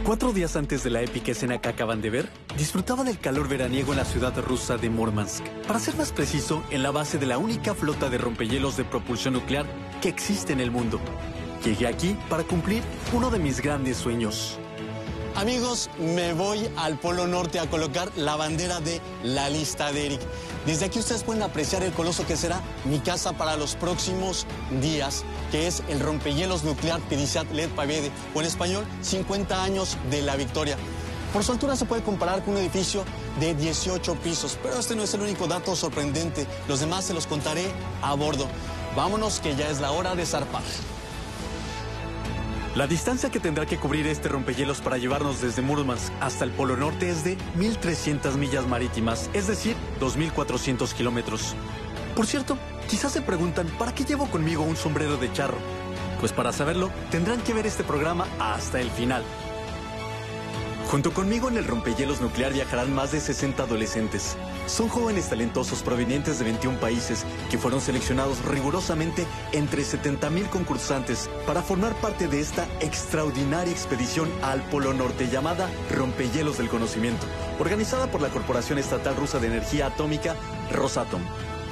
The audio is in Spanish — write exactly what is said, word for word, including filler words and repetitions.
Cuatro días antes de la épica escena que acaban de ver, disfrutaba del calor veraniego en la ciudad rusa de Murmansk. Para ser más preciso, en la base de la única flota de rompehielos de propulsión nuclear que existe en el mundo. Llegué aquí para cumplir uno de mis grandes sueños. Amigos, me voy al Polo Norte a colocar la bandera de la lista de Eric. Desde aquí ustedes pueden apreciar el coloso que será mi casa para los próximos días, que es el rompehielos nuclear Pятьдесят лет Победы, o en español, cincuenta años de la victoria. Por su altura se puede comparar con un edificio de dieciocho pisos, pero este no es el único dato sorprendente. Los demás se los contaré a bordo. Vámonos, que ya es la hora de zarpar. La distancia que tendrá que cubrir este rompehielos para llevarnos desde Murmansk hasta el Polo Norte es de mil trescientas millas marítimas, es decir, dos mil cuatrocientos kilómetros. Por cierto, quizás se preguntan, ¿para qué llevo conmigo un sombrero de charro? Pues para saberlo, tendrán que ver este programa hasta el final. Junto conmigo en el rompehielos nuclear viajarán más de sesenta adolescentes. Son jóvenes talentosos provenientes de veintiún países que fueron seleccionados rigurosamente entre setenta mil concursantes para formar parte de esta extraordinaria expedición al Polo Norte llamada Rompehielos del Conocimiento, organizada por la Corporación Estatal Rusa de Energía Atómica, Rosatom.